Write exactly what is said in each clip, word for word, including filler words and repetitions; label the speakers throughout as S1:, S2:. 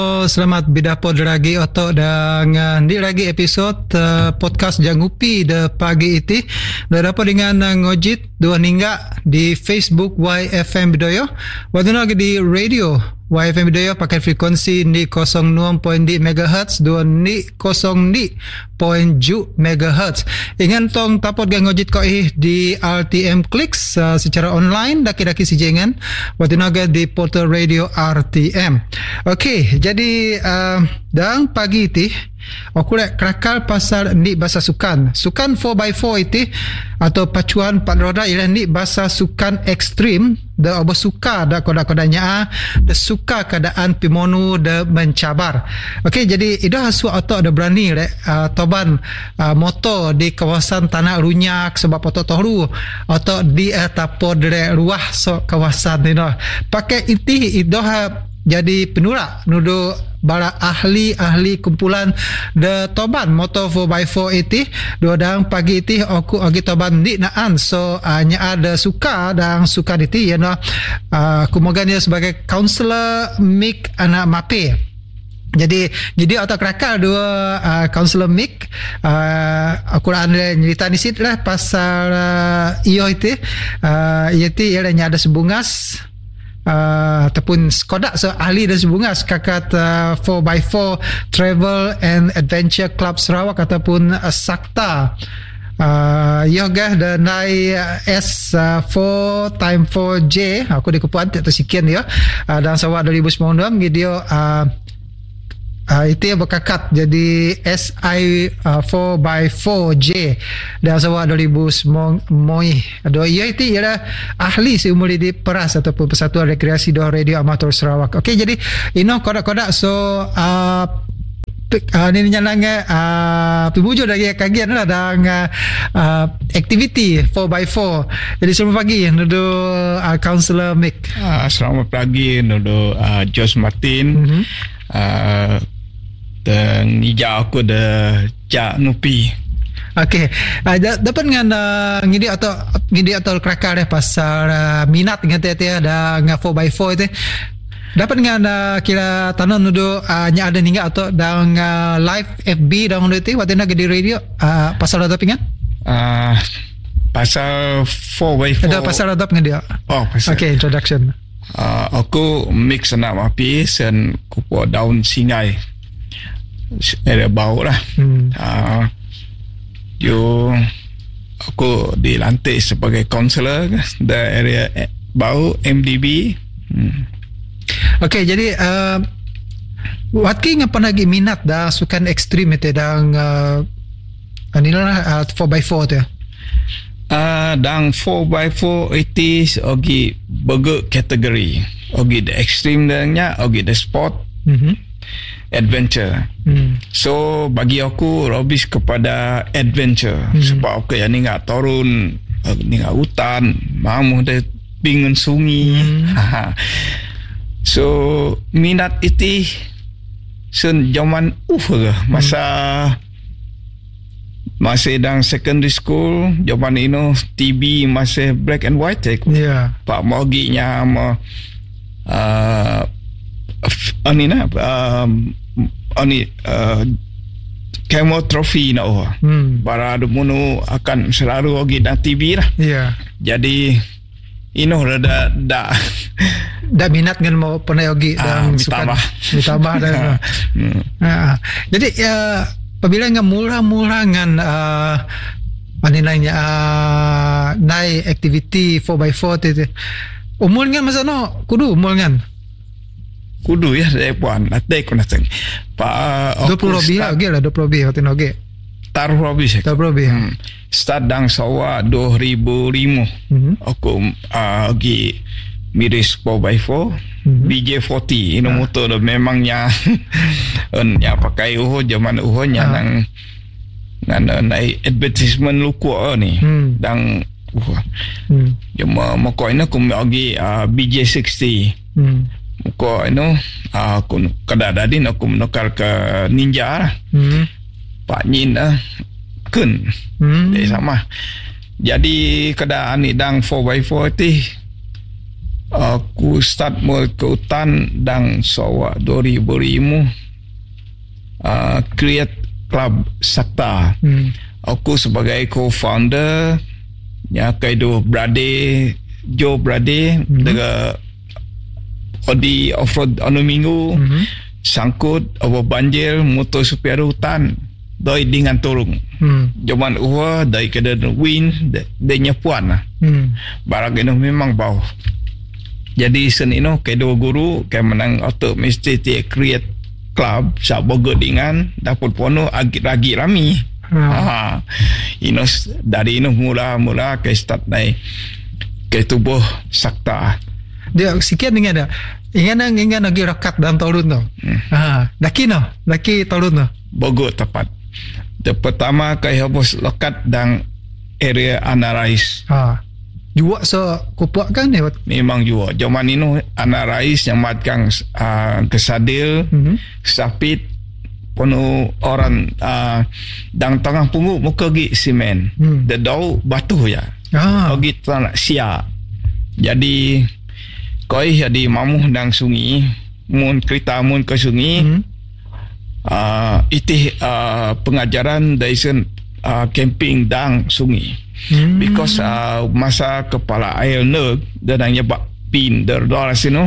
S1: Selamat bidapod lagi otok dan uh, ni lagi episod uh, podcast Jangupi de pagi iti. Dah dapat dengan uh, ngojit dua ninggak di Facebook Y F M Bidoyo. Waktu lagi di radio Y F M Bidoyo pakai frekuensi ni kosong enam koma dua megahertz dua ni kosong ni point tujuh megahertz. Ingat tong tapot gang ngojit ko ih di R T M Clicks uh, secara online daki-daki si jengan. Waktu lagi di portal radio R T M. Okey, jadi Uh, dan pagi iti aku nak kerakal pasal ni bahasa sukan sukan four by four iti atau pacuan empat roda ialah ni bahasa sukan ekstrim da obo suka da kodak-kodaknya da suka keadaan pimonu da mencabar. Okey, jadi ida hasu atau ada berani le uh, toban uh, motor di kawasan tanah runyak sebab otok tohru atau di uh, tapo de ruah so kawasan ni no pakai iti ida jadi penurak nudu bara ahli-ahli kumpulan de toban motor four by four iti dua dang pagi iti aku agi toban di naan so uh, nya ada suka dan suka iti ya no uh, kumogan dia sebagai kaunselor Mik anak mape. Jadi jadi otak rakal dua uh, kaunselor Mik uh, aku ada cerita ni sit lah pasal uh, iyo iti uh, iti ia ada sebungas Uh, ataupun Skoda so ahli dan sebungas kakat uh, four by four Travel and Adventure Club Sarawak ataupun uh, Sakta uh, yoga dan nai uh, S uh, four time four J aku di kepuan tak tersikian dia uh, dan Sarawak dua ribu sembilan belas dia uh, Uh, itu yang berkakat jadi S I uh, four by four J dan Sarawak dua ribu sembilan belas. Ia itu ialah ahli seumur di Peras ataupun Persatuan Rekreasi dan Radio Amatur Sarawak. Okey, jadi ino kodak-kodak so uh, uh, ni nyanang uh, pibujur lagi kagian lah dan uh, aktiviti four by four. Jadi selamat pagi nudu uh, Councillor Mik.
S2: Uh, selamat pagi nudu uh, Jos Martin. Mm-hmm. Uh, dan ija aku dah jak nupi.
S1: Okey, uh, dapat dengan uh, ngidi atau ngidi atau kerakar deh pasal uh, minat dengan tiada ada dengan four by four itu. Dapat dengan uh, kira tanah nudu uh, nya ada ninggal atau dan uh, live F B dan nudu itu waktu nak di radio uh, pasal ada pingan?
S2: Uh, pasal four by four.
S1: Ada pasal ada dengan dia.
S2: Oh, pasal.
S1: Okey, introduction.
S2: Uh, aku mix anak mapi dan kupu daun singai ada bau lah. hmm. uh, you aku dilantik sebagai kaunselor di area bau M D B. hmm.
S1: Okey, jadi uh, Watki ngapa lagi minat dah sukan ekstrim itu dan uh, inilah uh, four by four tu.
S2: Uh, dan four by four itu ogi berge kategori ogi the extreme nya ogi the sport, mm-hmm. adventure. mm. So bagi aku robis kepada adventure. mm. Sebab aku yang ingat turun ingat hutan mamu de pingun sungai. mm. So minat itu sen zaman uh masa mm. masih dalam secondary school zaman ini T V masih black and white eh.
S1: Yeah.
S2: Pak moginya ma uh, ani na um, ani uh, Camo Trophy na oh. Hmm. Barado munu akan selalu ogi dan T V lah.
S1: Yeah.
S2: Jadi ino rada da
S1: da minat dengan mau pernah ogi dan
S2: ditambah
S1: ditambah dan. hmm. uh, jadi ya uh, apabila dengan murah-murah dengan uh, mana lainnya uh, naik aktiviti four by four tu umur dengan masa no kudu umur dengan
S2: kudu ya saya puan nanti aku nak pak
S1: dua puluh lebih lah lah dua puluh lebih hati noge
S2: taruh lebih
S1: taruh lebih
S2: hmm. Start dang Sarawak dua ribu lima. mm-hmm. Aku uh, pergi miris four by four. Mm-hmm. B J forty ini ah. motor dah memangnya yang pakai uho zaman uho nya ah. nang nang naik advertisement luku ni. mm. Dan uho mm. cuma moko ini aku pergi uh, B J sixty. mm. Moko ini uh, aku kadang-kadang aku menukar ke Ninja lah. mm. Pak Nyin lah kun mm. dia sama. Jadi keadaan ni dang four by four tu Aku start mula ke hutan dan sawa dua ribu lima uh, create Club Sakta. Hmm. Aku sebagai co-founder, ya kaido brade Joe brade hmm. dengan odi off-road anu minggu hmm. sangkut apa banjir motor supir hutan doi dengan turung. Hmm. Jaman uwa dai kada wind de nyapuan lah. Hmm. Barang ini memang bau. Jadi sen ino kedua guru ke menang auto mesti tie create club sa bogo dengan dapat pono agi ragi rami. Hmm. Ha. Ino dari ino mula-mula ke start nai ke tubuh Sakta.
S1: Dia sekian dengan ada. Ingan ingan lagi rakat dalam tahun tu. Hmm. Ha, laki no, laki tahun tu.
S2: Bogo tepat. The pertama ke habis lekat dan area Anarais.
S1: Ha. Jua so kupuak kan ni?
S2: Memang jua. Zaman ini Anarais yang matkan uh, kesadil, mm-hmm. sapit, penuh orang uh, dan tengah pungu muka gi simen. Mm. Dedau batu ya. Ah. Ogi tanah sia. Jadi koi jadi mamuh dan sungi, mun kereta mun ke sungi. Mm-hmm. Uh, itih uh, pengajaran dari uh, camping dan sungi. Hmm. Because uh, masa kepala air neg dan nyebab pin derdor sino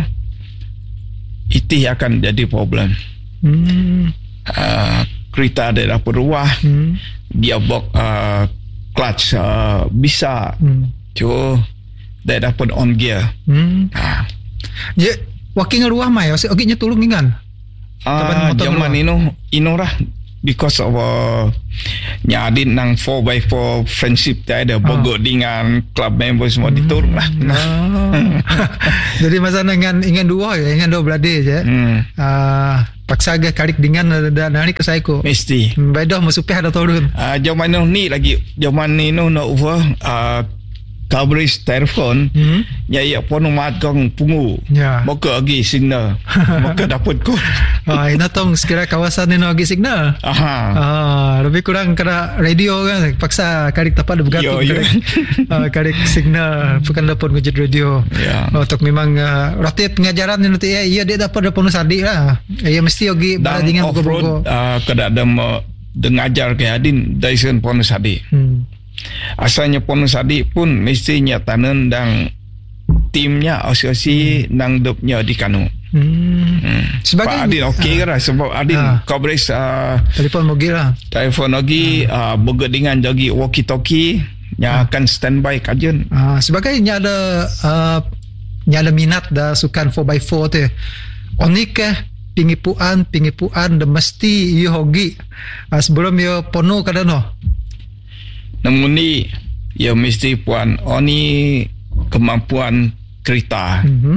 S2: itih akan jadi problem. Hmm. Uh, kereta dia dapat ruah, hmm. dia bok uh, clutch uh, bisa, hmm. so dia dapat on gear. Hmm. Uh.
S1: Je, walking ruah mai, oke nya tulung ingan.
S2: Ah, zaman ino ino lah because of uh, nyadin nang four by four friendship dia ada bogo ah. dengan club member semua hmm. diturun lah.
S1: Oh. Jadi masa dengan ingan dua ya, ingan dua belade je. Hmm. Uh, paksa agak karik dengan dan nari ke saya ko.
S2: Mesti.
S1: Bedoh masupih ada turun.
S2: Ah, zaman ino ni lagi zaman ino no over uh, coverage telefon hmm? ya ya pun mat kong pungu ya. Maka lagi signal maka dapat ko.
S1: Ah, ina tong sekira kawasan ni lagi signal. Aha. Ah, lebih kurang kena radio kan paksa karik tepat bergantung karik, uh, karik signal bukan dapat ngejut radio. Ya. Oh, untuk memang uh, roti pengajaran ni nanti ya iya dia dapat dapat sadik lah. Ya mesti lagi
S2: dengan buku-buku. Ah, kada ada dengajar ke adin daisen pon sadik. Hmm. Asalnya ponus adik pun mesti nyatanan dan timnya asosiasi hmm. nang dopnya di kanu. Hmm. Hmm. Sebagai Pak Adin okey uh, kan sebab Adin uh, coverage uh,
S1: telefon mogi lah.
S2: Telefon lagi uh. uh, boga dengan jogi walkie talkie yang uh. akan standby kajian.
S1: Uh, sebagai nya ada uh, nya ada minat dah sukan four by four tu. Onik ke pingipuan pingipuan dah mesti you hogi uh, sebelum you pono kadano.
S2: Namun ni ya mesti puan oni kemampuan kereta. Mm-hmm.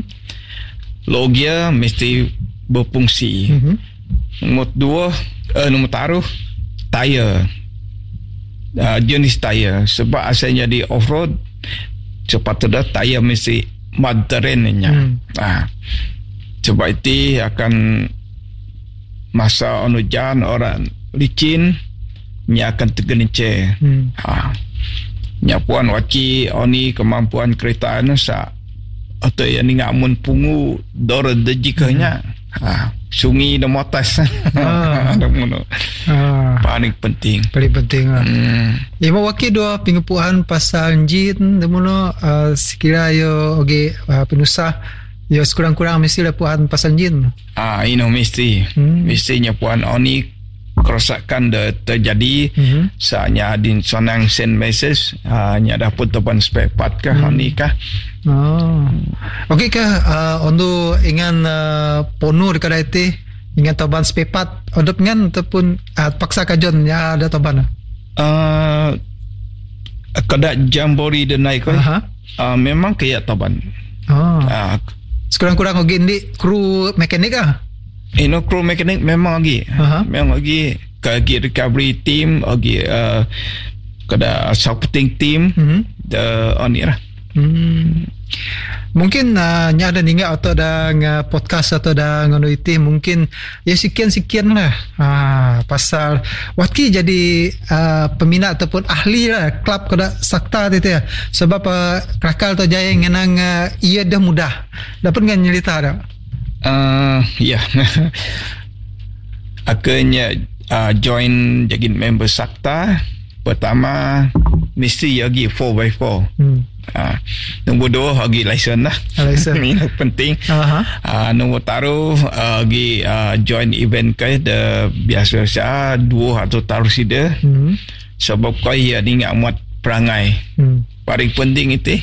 S2: Logia mesti berfungsi. Mm-hmm. Nombor dua, uh, nombor taruh tayar. Uh, jenis tayar sebab asalnya di off-road sepatutnya tayar mesti mud terrainnya. Mm. Ah. Sebab itu akan masa anu jalan orang licin nya akan tergelincir. Hmm. Ha. Nya puan waki oni kemampuan kereta anu sa atau yang ni ngamun pungu dor dejikanya. Hmm. Ha. Sungi dan motas. Ah. Ada mono. Ah. Paling penting.
S1: Paling penting lah. Hmm. Ya mau waki dua pengepuan pasal jin demono uh, sekira yo oge uh, penusah yo sekurang-kurang mesti lepuan pasal jin.
S2: Ah, ino mesti. Hmm. Mestinya puan oni kerosakan dah terjadi mm-hmm. saatnya adin sonang send message hanya uh, dapat topan spare part kah mm. ni kah
S1: oh okey kah uh, ondo ingan uh, pono dekat itu ingan topan spare part ondo pengan ataupun uh, paksa kajon ya ada topan
S2: uh, kada jambori dan naik uh-huh. uh, memang kayak topan oh uh,
S1: sekurang-kurang ogi ni kru mekanik ah.
S2: Ino crew mekanik memang lagi uh-huh. memang lagi kaki recovery team lagi uh, kada supporting team mm-hmm. the on ni lah
S1: Hmm. Mungkin uh, nya ada ninga atau ada uh, podcast atau ada ngono iti mungkin ya sekian-sekian lah uh, pasal Watki jadi uh, peminat ataupun ahli lah klub kada sakta itu ya sebab uh, Krakal atau Jaya ngenang uh, ia dah mudah dapat ngan nyerita dah
S2: uh, ya yeah. Akhirnya uh, join jadi member sakta pertama mesti lagi four by four hmm. Uh, nombor dua lagi lesen lah ini penting uh-huh. uh, nombor taruh lagi uh, uh, join event kau the biasa-biasa dua atau taruh sida hmm. sebab kau ya ni ingat muat perangai hmm. paling penting itu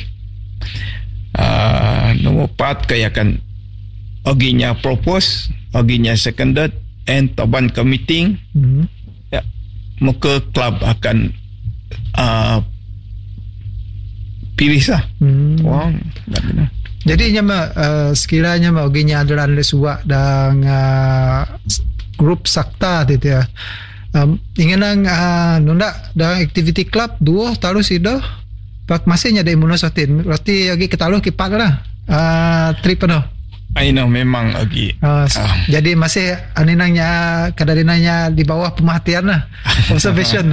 S2: uh, nombor empat kau akan aginya propose aginya seconded and taban ke meeting hmm. ya, muka club akan uh, pilih sah. Hmm. Wow.
S1: Jadi nyama uh, sekiranya mau ginya adalah lesuak dan uh, grup sakta itu ya. Um, ingin nang uh, nunda dan activity club dua taruh sido. Pak masih nyada imunosotin. Berarti lagi ketaluh kipak lah. Uh, trip penuh.
S2: I know memang lagi.
S1: Uh, uh. Jadi masih aninangnya kadarinanya di bawah pemerhatian lah. Observation.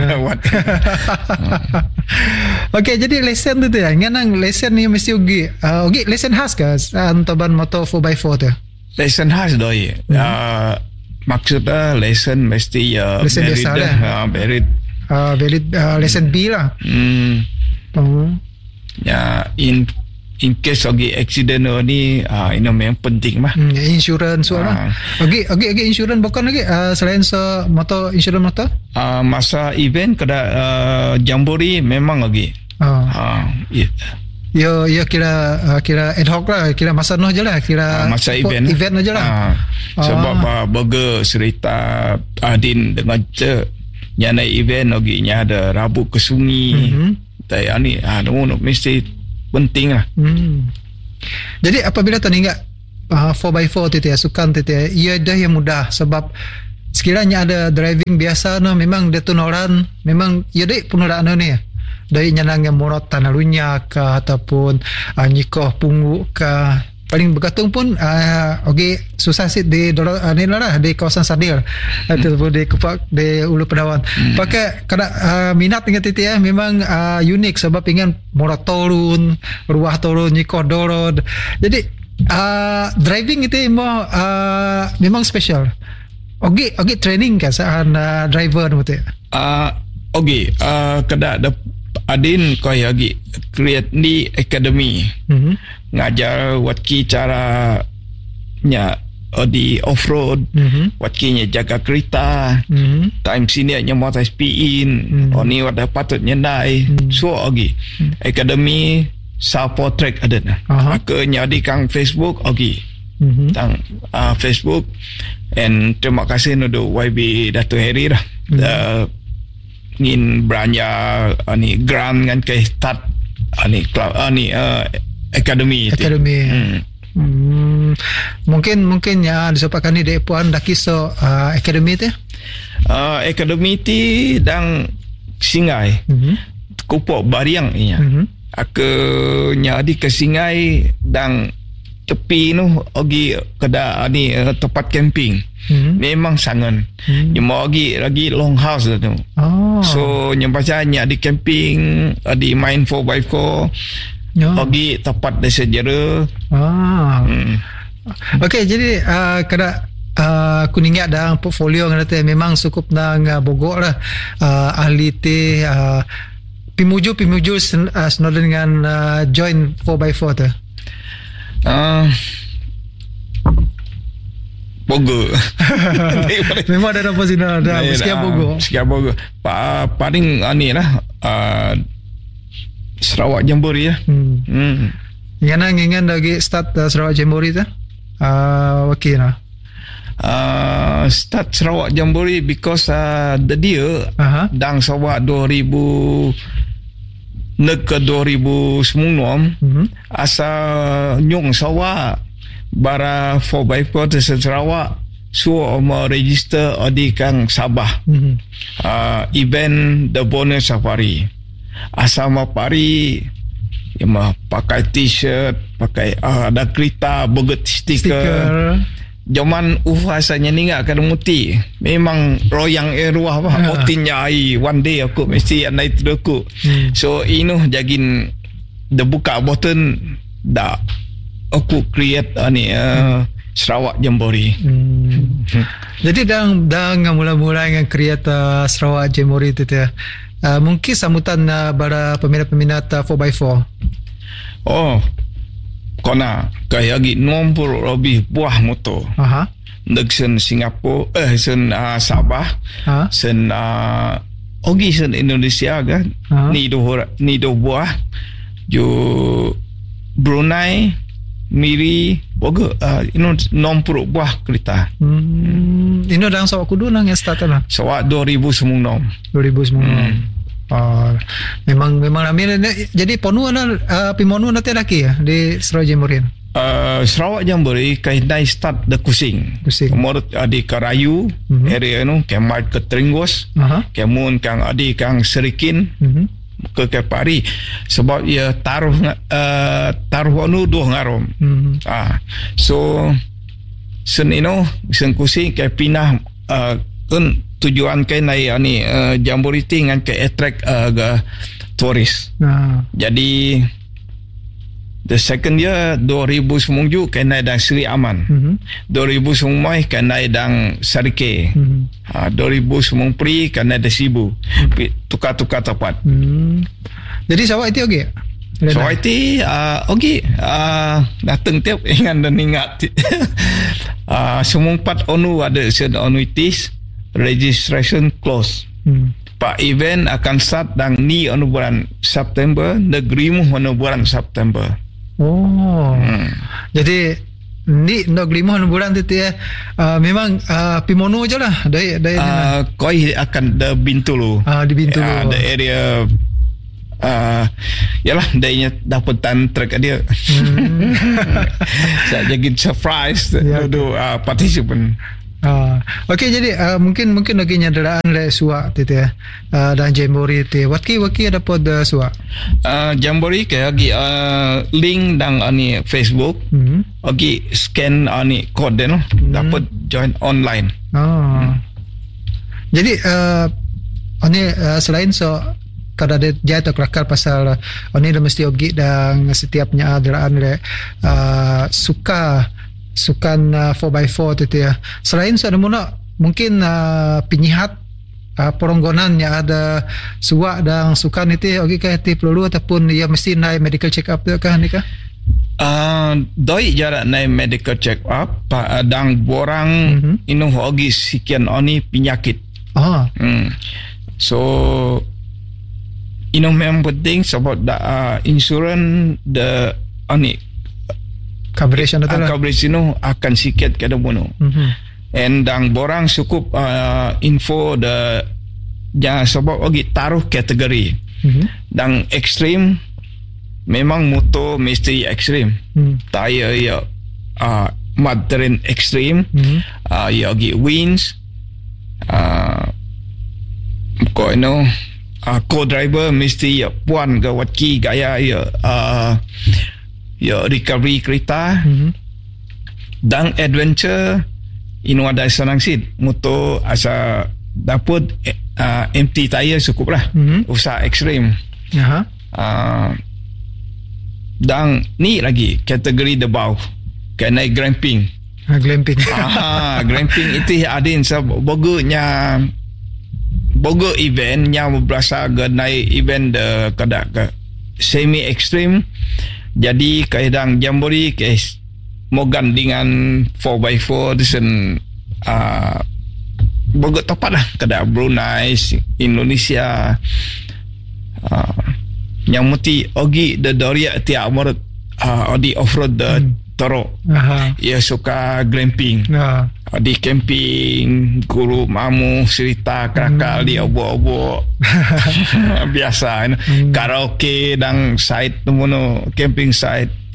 S1: Okey, jadi lesson tu ya. Nganang lesson ni mesti ugi. Uh, ugi lesson khas ke antoban motor four by four tu?
S2: Lesson khas doi. Hmm. Uh, maksudnya lesson mesti uh,
S1: lesson
S2: valid
S1: biasa
S2: lah. Uh, valid.
S1: Uh, valid uh, lesson B lah.
S2: Hmm.
S1: Uh.
S2: Ya, in in case lagi accident ni ah uh, ini memang penting mah.
S1: Hmm, insurans so lah. Lagi lagi lagi insurans bukan lagi uh, selain so motor insurans motor?
S2: Ah uh, masa event kada uh, jamboree memang lagi.
S1: Ah.
S2: Uh, yeah.
S1: Yo yo kira uh, kira ad hoc lah, kira masa noh je lah, kira
S2: uh, masa event
S1: event aja lah.
S2: Uh, sebab ah. uh, burger cerita Adin dengan ce nyana event lagi nya ada rabuk ke sungai. Mm-hmm. Tai ani ah no, no mesti penting lah. Hmm.
S1: Jadi apabila tu ingat uh, four by four tu ya, sukan tu ya, ia dah yang mudah sebab sekiranya ada driving biasa no, memang dia tu noran, memang ia dek penuraan no ni ya. Dari nyanang yang morot tanalunya ke ataupun uh, nyikoh pungu ke paling bergantung pun uh, okey susah sikit di uh, ni lah di kawasan Sadil ataupun di Kupak di Ulu Pedawan hmm. pakai kada uh, minat dengan titi ya memang uh, unik sebab ingin morat turun ruah turun nyikoh dorod jadi uh, driving itu memang uh, memang special okey okey training kan saan uh, driver tu
S2: uh, okey uh, kada ada Adin kau lagi create ni academy mm-hmm. ngajar watki cara nya di off road mm-hmm. watki nya jaga kereta mm-hmm. time sini nya motor speed mm-hmm. oni wada patut nyendai mm-hmm. so lagi mm-hmm. academy support track ada nah uh-huh. ke nya di kang Facebook lagi mm-hmm. tang uh, Facebook and terima kasih nodo Y B Dato Heri lah mm-hmm. uh, ngin beranya ani grant kan ke start ani club ani uh, academy
S1: academy hmm. Hmm. mungkin mungkin ya disebabkan ni dek puan dah kisah uh, academy tu
S2: uh, academy ti dang Singai mm-hmm. Kupok Bariang inya mm-hmm. aku nyadi ke Singai dang tepi nu ogi kada ani uh, tempat camping hmm. memang sangat hmm. cuma lagi lagi long house tu oh. so nyempacanya di camping di main four by four ogi oh. tempat desa jera
S1: ah. hmm. Okey jadi uh, kada uh, kuningat dalam portfolio ngata memang cukup nang uh, bogor lah uh, ahli te uh, pimuju pimuju sen, uh, senada dengan uh, join four by four tu
S2: Uh, Bogor.
S1: Memang ada apa sini ada sekian Bogor.
S2: Sekian Bogor. Pa, paling ani lah uh, Sarawak Jamboree lah. Hmm. Hmm.
S1: Yang ingin lagi start uh, Sarawak Jamboree tu? Uh, okey lah.
S2: Uh, start Sarawak Jamboree because uh, the dia uh-huh. dang Sarawak dua ribu Nek ke dua ribu sembilan mm-hmm. asal nyong Sarawak bara four by four di Sarawak so mau register di kang Sabah mm-hmm. uh, event the bonus safari asal mau pari Ya mah pakai t-shirt, pakai uh, ada kereta, beget stiker. stiker. Zaman uhasanya ni ngak kada muti. Memang royang eruah apa. Yeah. Otinya ai one day aku mesti naik tu aku. Hmm. So inu jagin the buka button da aku create ani uh, Sarawak Jamboree.
S1: Hmm. Hmm. Jadi dang dang mula-mula dengan create uh, Sarawak Jamboree tu ya. Uh, mungkin sambutan uh, para peminat-peminat uh, four by four.
S2: Oh. Kona kaya lagi enam puluh lebih buah motor. Aha. Dek sen Singapura, eh sen uh, Sabah, ha? sen uh, ogi sen Indonesia kan. Ha? Ni do ni do buah. Jo Brunei, Miri, boga uh, ino enam puluh buah kereta.
S1: Hmm, ino dang sawak kudu nang yang start lah.
S2: Sawak dua ribu sembilan.
S1: dua ribu sembilan. Hmm. Uh, memang memang ramai. Jadi ponu ana uh, pimonu nanti lagi ya di Sarawak Jamboree.
S2: Uh, Sarawak Jamboree kai dai start de Kusing.
S1: Kusing.
S2: Kemudian adi Karayu mm-hmm. area anu kemat ke Tringgos. Uh-huh. Kemun kang adi kang Serikin. Mm-hmm. Ke Kepari sebab ia taruh uh, taruh anu dua ngarom. Mm-hmm. Ah. So sen ino sen Kusing kai pinah uh, kun tujuan kai nai ani uh, Jamboree dengan ke attract uh, ga turis. Nah. Jadi the second year dua ribu sembilan kai nai dang Seri Aman. Mm-hmm. dua ribu sembilan kai nai dang Sarike. Mm-hmm. Uh, dua ribu sembilan kai nai da Sibu. Mm-hmm. Tukar-tukar tempat.
S1: Mm. Jadi sawak itu okey.
S2: Sawak itu uh, okey. Uh, datang tiap ingat dan ingat. uh, semua empat onu ada sen onu itis. Registration close. Hmm. Pak event akan start dang ni anu bulan September, negerimu anu bulan September.
S1: Oh. Hmm. Jadi ni negerimu anu bulan tu ya uh, memang uh, pimono je lah dari dari
S2: uh, koi akan da Bintulu.
S1: Ah uh, di Bintulu. Uh,
S2: the area uh, yalah dainya dapetan track dia. Hmm. Saya jadi surprise ya. Do uh, participant.
S1: Ah, okey jadi uh, mungkin mungkin lagi nyadaraan le suak tu ya. Uh, dan Jamboree tu. Waki waki ada pod uh, suak.
S2: Uh, Jamboree ke lagi uh, link dang ani Facebook. Mm-hmm. Ogi scan ani code no mm-hmm. dapat join online.
S1: Oh. Hmm. Jadi uh, ani uh, selain so kada ada jatuh kelakar pasal uh, ani dah mesti ogi dan setiapnya adaraan le uh, suka sukan uh, four by four tu ya. Selain so ada muna mungkin uh, penyihat uh, peronggonan yang ada suak dan sukan itu okey kah ti perlu ataupun ia mesti naik medical check up tu kah ni kah?
S2: Uh, doi jarak naik medical check up pa dang borang mm-hmm. inu hogi sekian oni penyakit. Ah. Hmm. So inu memang penting sebab da uh, insurans the oni
S1: coverage anda
S2: uh, coverage ino akan sikit kada bono. Mm-hmm. And dang borang cukup uh, info the jangan sebab ogi taruh kategori. Mm-hmm. Dang ekstrim memang motor mesti ekstrim. Mm. Tire ya uh, mud terrain ekstrim. Mm-hmm. Uh, ya ogi winds uh, ko ino uh, co-driver mesti ya puan ke watki gaya ya uh, ya recovery kereta. Mm-hmm. Dan adventure inu ada senang sit motor asa dapat uh, empty tire cukup lah. Mm-hmm. Usah ekstrim. Aha. Uh, dan ni lagi kategori the bawah kena glamping.
S1: Ah, glamping.
S2: Ah, glamping itu ada sebab bogornya bogor event yang berasa genai event the kada ke semi extreme. Jadi kadang Jamboree ke mogan dengan four by four disen uh, bogor tepat lah kada Brunei, Indonesia uh, yang mesti ogi the doria tiap morot uh, di off-road the hmm. Toro. Aha. Ia suka glamping. Aha. Di camping, guru mamu cerita krakal hmm. di obo-obo. Biasa. Hmm. Karaoke dan site temuno camping site.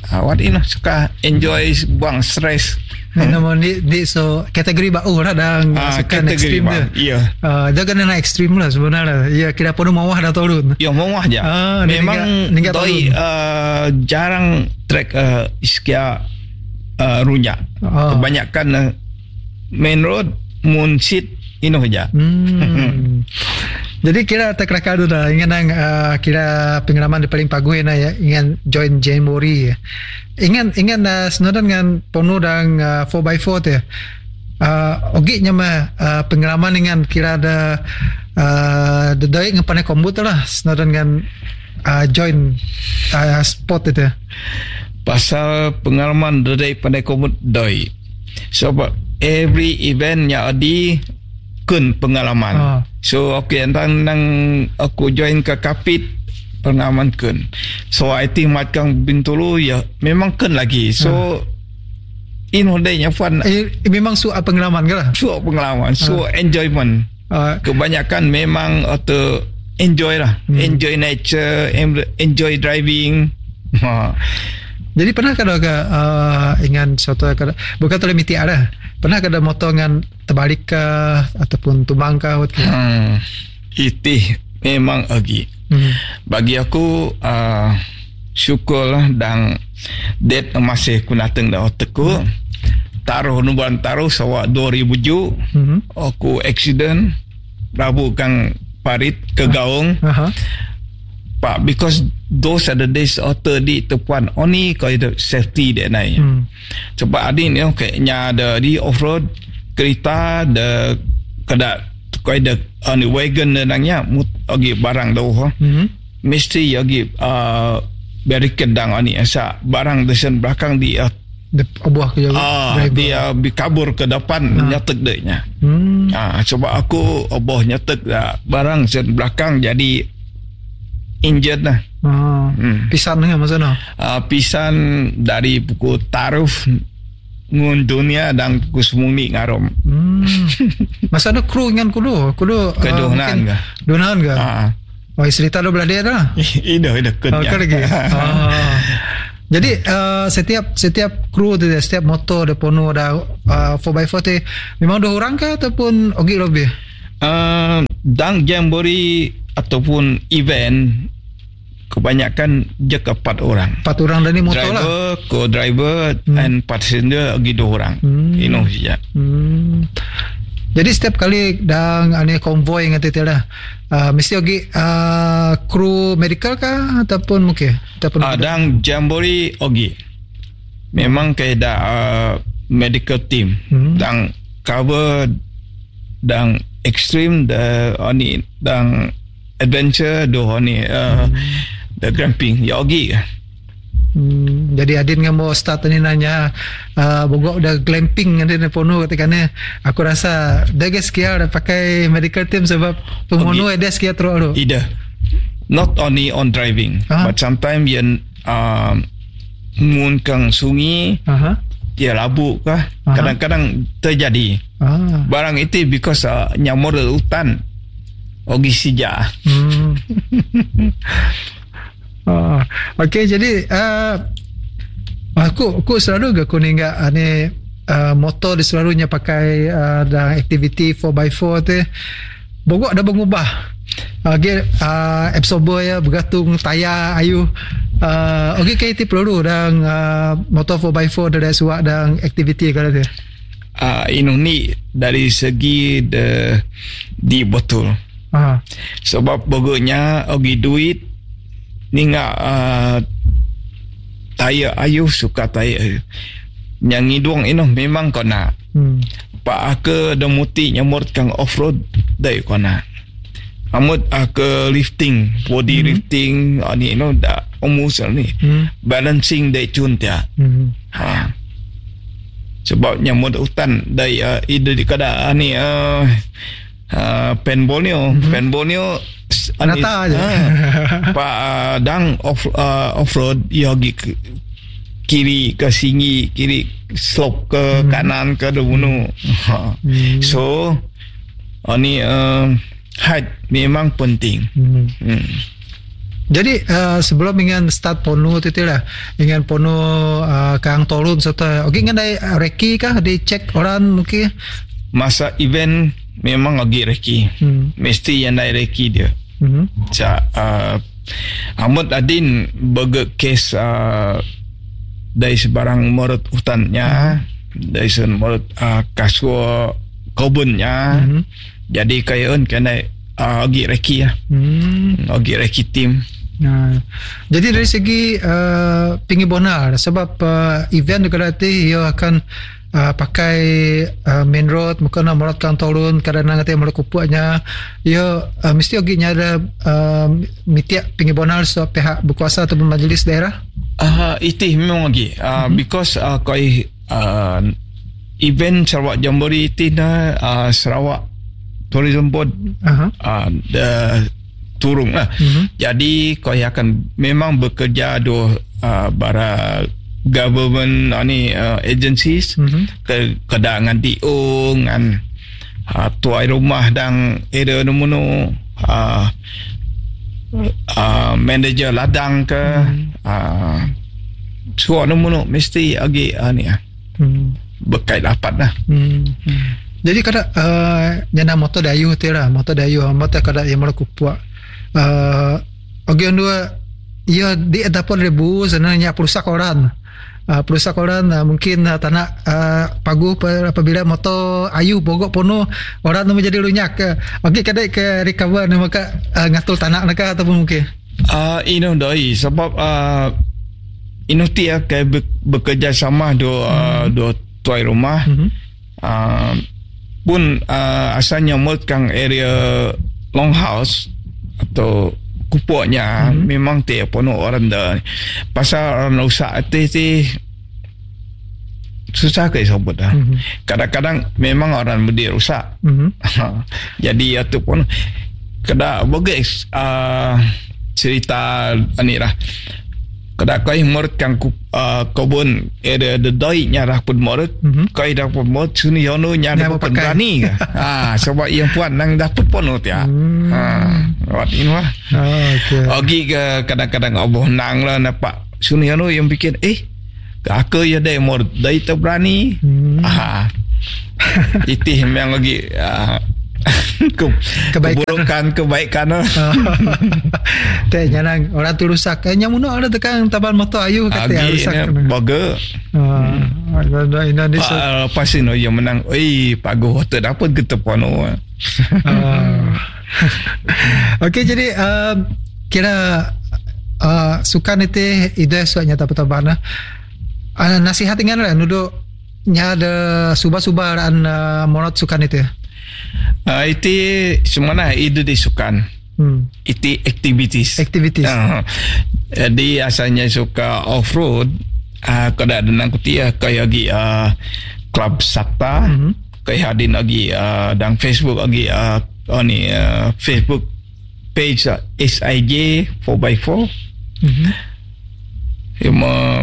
S2: uh, what you know suka enjoy buang stress.
S1: Namun ni, ni so kategori bau lah dan uh, suka ekstrim dia.
S2: Iya.
S1: Uh, dia kena nak ekstrim lah sebenarnya. Ya kira penuh mawah dah turun.
S2: Ya mawah je. Uh, Memang doi uh, jarang track uh, iskia uh, runyak. Uh. Kebanyakan uh, main road moon seat ino saja. Hmm.
S1: Jadi kira terkelakar tu dah ingat uh, kira pengalaman yang paling paguh na ya ingat join Jamboree. Ingat ingat uh, senodan dengan penuh dan uh, four by four tu. Uh, ogi nyama uh, pengalaman dengan kira ada uh, dedai dengan pandai komputer lah senodan dengan uh, join uh, sport itu.
S2: Pasal pengalaman dedai pandai komputer doi. Sebab every event yang ada kun pengalaman. Oh. So okay, tentang nang aku join ke Kapit pengalaman kun. So I think macam Bintulu ya memang kun lagi. So oh. in hodanya fun.
S1: Eh, memang suka pengalaman ke lah?
S2: Suka pengalaman, so oh. enjoyment. Oh. Kebanyakan memang atau enjoy lah, hmm. enjoy nature, enjoy driving. Ha.
S1: Jadi pernah kada ke uh, ingat suatu kada bukan terlalu miti ada. Pernah kada motor dengan terbalik ke ataupun tumbang ke?
S2: Hmm, itu memang lagi. Hmm. Bagi aku uh, syukurlah dan det masih kunateng dah otakku. Hmm. Taruh nubuan taruh sawak dua ribu tujuh. Hmm. Aku accident Rabu kang parit ke gaung. Uh-huh. Pak, because those are the days auto di tepuan only kau ada safety dia naik. Hmm. Sebab adin ni kayaknya ada di off road kereta ada kada kau ada on wagon nangnya mut agi barang dah. Hmm. Mesti agi uh, barricade dang ani asa barang desan belakang di uh,
S1: obuah ke
S2: ah, dia kabur ke depan ah. nyatek deknya. Hmm. Ah, sebab aku obuh nyatek dah barang desan belakang jadi injured lah.
S1: Oh, hmm. Pisan dengan masa no?
S2: Uh, pisan dari pukul taruf ngun dunia dan pukul semuni ngarom. Hmm.
S1: Masa ada kru dengan kudu, kudu
S2: keduhanan uh, ke?
S1: Duhanan ke?
S2: Uh.
S1: Oh, cerita lo belajar dah.
S2: Ida, ida
S1: kerja. Oh, lagi. Oh. Jadi uh, setiap setiap kru tu, setiap motor ada penuh ada uh, four by four tu memang dua orang ke ataupun ogi lebih?
S2: Uh, dan Jamboree ataupun event kebanyakan je ke empat orang.
S1: Empat orang dari motor
S2: driver,
S1: lah.
S2: Driver, co-driver hmm. and passenger lagi dua orang. Hmm. You know saja. Hmm.
S1: Jadi setiap kali dang ane konvoy ngati tiada uh, mesti lagi uh, kru medical kah ataupun mungkin ataupun
S2: uh, dang Jamboree ogi. Memang kayak ada uh, medical team hmm. dang cover dang extreme the oni dang adventure do ni uh, hmm. the glamping ya ogi.
S1: Hmm, jadi Adin yang mau start ni nanya uh, bogok udah glamping ada ni pono ketika ni aku rasa dah guys kia dah pakai medical team sebab pemono ada kia terus.
S2: Ida not only on driving uh-huh. but sometimes yang uh, mun kang sungi uh-huh. dia labuk kah uh-huh. kadang-kadang terjadi uh-huh. barang itu because uh, nyamor hutan ogi sija. Hmm.
S1: Oh, okay, jadi uh, aku aku selalu gak kuning gak ane uh, motor di selalunya pakai uh, dan aktiviti four by four tu bogok ada mengubah okay, uh, absorber ya bergantung tayar ayu uh, okay kayak itu perlu dan uh, motor four by four dari suak dan aktiviti kalau tu
S2: uh, ini ni dari segi de, di betul. Aha. Sebab bogoknya ogi duit ni ngak uh, tayar ayu suka tayar yang hidung ini memang kena hmm. pak aku demuti nyamur kang off-road dari kena amut aku lifting body hmm. lifting ni no da omus ni hmm. balancing dari cuntia hmm. ha. Sebab nyamur hutan dari uh, ide di kada ni uh, uh, penbolio hmm. penbolio
S1: Anata aja.
S2: Pak uh, dang off uh, off road yogi ke, kiri ke sini kiri slope ke hmm. kanan ke dulu. Hmm. So ini uh, height memang penting. Hmm. Hmm.
S1: Jadi uh, sebelum ingin start ponu tu lah, ingin ponu uh, kang turun serta okey ingin ada reki kah dicek orang mungkin
S2: masa event memang lagi reki. Hmm. Mesti yang ada reki dia. Hmm. Ca uh, Ahmad Adin bagi kes uh, dari sebarang morot hutannya, hmm. dari sebarang uh, kasur kebunnya. Hmm. Jadi kayak kena uh, lagi reki lah. Hmm. Lagi reki tim.
S1: Nah, jadi dari segi uh, pingi bonar sebab uh, event juga nanti ia akan uh, pakai uh, main road mungkin nak morat kang turun kadang-kadang nanti morat kupuknya ia uh, mesti oginya ada uh, mitiak pingi bonar so pihak berkuasa atau majlis daerah.
S2: Ah uh, itu memang lagi uh, mm-hmm. because uh, koi uh, event Sarawak Jamboree itu na uh, Sarawak Tourism Board uh-huh. uh, the turun lah. Mm-hmm. Jadi kau akan memang bekerja do uh, bara government uh, ni uh, agencies mm-hmm. ke kedangan D O ngan uh, tuai rumah dan area nomono uh, uh, manager ladang ke mm-hmm. uh, suara nomono mesti agi uh, ni uh, mm-hmm. berkait dapat lah.
S1: Mm-hmm. Jadi kada uh, nyana motor dayu tu lah, motor dayu motor kada yang melakukan Uh, Oke dua ia di dapur ribu sebenarnya perusak orang uh, perusak orang uh, mungkin uh, tanah uh, pagu apabila motor ayu bogok pono orang tu menjadi lunyak uh, okey kadai ke recover ni maka uh, ngatul tanah nak ataupun mungkin
S2: uh, ino doi sebab uh, ino dia ke bekerja sama do uh, hmm. do tuai rumah hmm. uh, pun uh, asalnya mult kang area longhouse atau kupuknya mm-hmm. memang dia penuh orang dah pasal orang usaha itu susah ke sebut dah. Mm-hmm. Kadang-kadang memang orang berdiri rusak. Mm-hmm. Jadi itu pun kada bagi uh, cerita ni lah. Kada kau murid kang uh, kebun ada dedoi nyarah pun murid mm-hmm. kau dah pun murid sini yono nyarah pun berani ke ah sebab yang puan nang dapat pun ya mm. ah wat ini wah oh, okay. Ogi ke kadang-kadang oboh nang lah nampak sini yono yang bikin eh aku ya dai murid dai tu berani mm. ah itu yang lagi ah, Ke, kebaikan kebaikan
S1: teh nyanang orang tu rusak kayaknya muno ada tekan taban motor ayu kata ya rusak
S2: baga
S1: ah Indonesia
S2: pasti no yang menang oi pago hotel dapat kita pono
S1: okey jadi uh, kira uh, sukan itu ide suanya tabat-taban uh, nasihat dengan lah nudo nya ada subah-subah an uh, monot sukan itu
S2: Uh, itu semana itu disukan hmm. itu activities
S1: activities
S2: uh, jadi asalnya suka off road uh, kada ada nang kutia kayak lagi uh, club sakta mm-hmm. kayak hadin lagi uh, dan Facebook lagi uh, oh ni uh, Facebook page uh, S I J four by four mm-hmm. yang uh,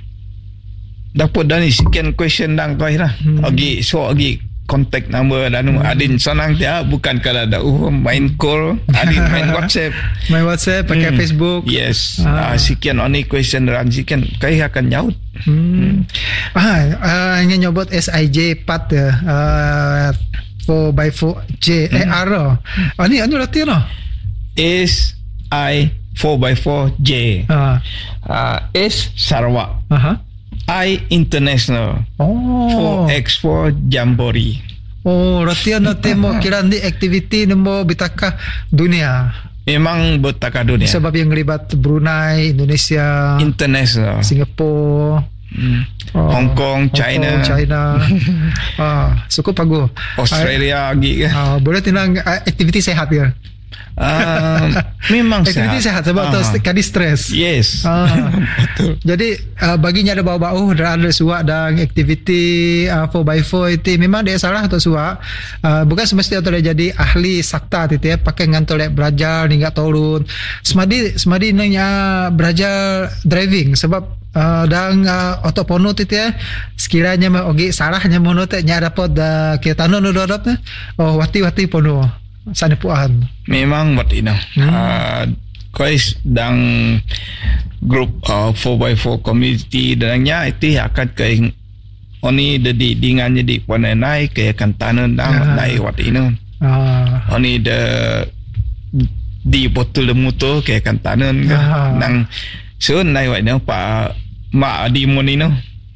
S2: dapat dan sekian question dan kau lah mm-hmm. lagi so lagi kontak number dan hmm. adin senang dia bukan kalau ada uh, main call adin main WhatsApp
S1: main WhatsApp pakai hmm. Facebook
S2: yes ah. uh, sekian only question dan sekian kai akan nyaut
S1: hmm. hmm. ah uh, ingin nyobot S I J pat ya uh, four by four J hmm. eh R oh ni anu latihan no
S2: S I four by four J ah uh, S Sarawak aha uh-huh. I International oh. for Expo Jamboree.
S1: Oh, latihan nanti mau kira ni aktiviti ni mau bitaka dunia.
S2: Memang betaka dunia.
S1: Sebab yang melibat Brunei, Indonesia,
S2: International,
S1: Singapura, hmm. oh,
S2: Hong Kong, China,
S1: Hong Kong, China. ah, cukup bagus.
S2: Australia lagi.
S1: Ah, boleh tinang aktiviti sehat ya.
S2: Uh, memang
S1: aktiviti sehat, sehat sebab uh, tu kadi stres.
S2: Yes.
S1: Uh, betul. Jadi uh, baginya ada bau-bau dan ada suak dan aktiviti uh, four by four itu memang dia salah atau suak. Uh, bukan semestinya tu jadi ahli sakta itu ya pakai ngantor lek belajar hingga turun. Semadi semadi nanya belajar driving sebab uh, dan uh, otopono itu ya sekiranya ogi salahnya mono teh nya dapat uh, kita tanu no dodot oh wati-wati pono sana puan
S2: memang buat ini hmm. uh, kuis dang grup uh, four by four community dannya itu akan ke oni dedi dengan jadi panai ke akan tanam dang nai wat ini ah oni de di botol de motor ke akan tanam nang so nai wat ni pa ma di monino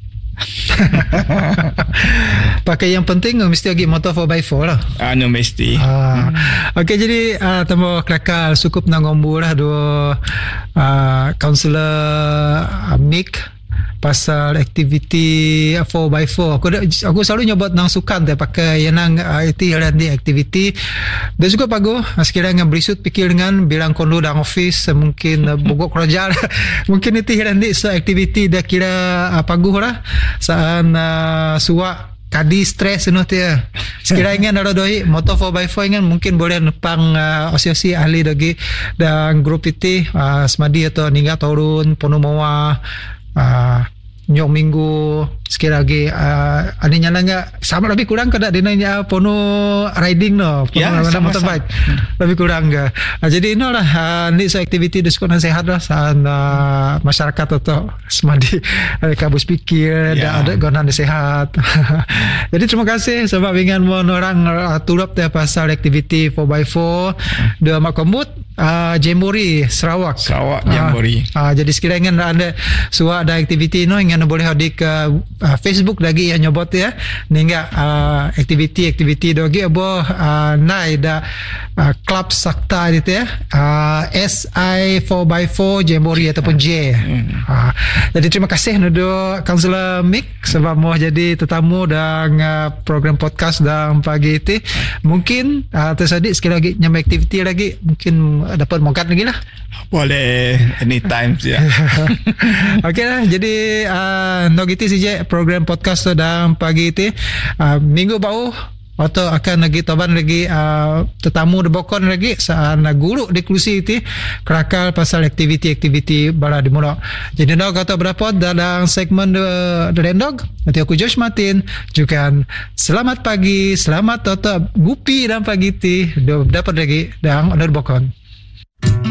S1: pakai yang penting mesti lagi motor four by four lah.
S2: Ah, no mesti.
S1: Ah. Okey, jadi uh, temu kelakar cukup nang ngombu lah dua uh, kaunselor uh, Mick pasal aktiviti four by four. Aku aku selalu nyobot nang sukan dia pakai yang nang uh, itu yang di aktiviti. Dia juga bagus. Sekiranya berisut pikir dengan bilang kondo dalam office mungkin uh, bogok kerja mungkin itu yang di so aktiviti dia kira uh, bagus lah. Saan uh, suak kadi stres no dia. Sekiranya ada doi motor four by four kan mungkin boleh nepang uh, osi-osi ahli lagi dan grup itu uh, semadi atau ningga turun penuh mawa uh, nyok minggu sekira lagi uh, aninya nanya sama lebih kurang kada dinanya pono riding no pono
S2: ya, sama
S1: motorbike hmm. lebih kurang ke uh, jadi ino lah uh, ni so aktiviti di sekolah sehat lah saan uh, masyarakat atau semadi mereka bus pikir ya. Ada gonan sehat jadi terima kasih sebab dengan mon orang uh, turap dia pasal aktiviti four by four hmm. dia mak kombut uh, Jamboree Sarawak
S2: Sarawak Jamboree
S1: uh, uh, jadi sekiranya anda suah ada aktiviti no yang boleh hadir ke uh, Facebook lagi yang nyobot ya ningga uh, aktiviti-aktiviti dogi abo uh, nai da uh, club sakta itu ya uh, S I four by four Jamboree ataupun J hmm. uh, jadi terima kasih nudo Kaunselor Mick sebab mau jadi tetamu dan uh, program podcast dan pagi itu mungkin uh, tersadik sekali lagi nyam aktiviti lagi mungkin dapat mongkat lagi lah
S2: boleh anytime ya
S1: okey lah jadi uh, no gitu saja program podcast dalam pagi itu uh, minggu bau atau akan lagi taban lagi uh, tetamu debokon lagi saat guru di klusi itu kerakal pasal aktiviti-aktiviti bala di mula jadi nak kata berapa dalam segmen The, The Rendog nanti aku Josh Martin juga selamat pagi selamat atau gupi dalam pagi itu dapat lagi dan ada debokon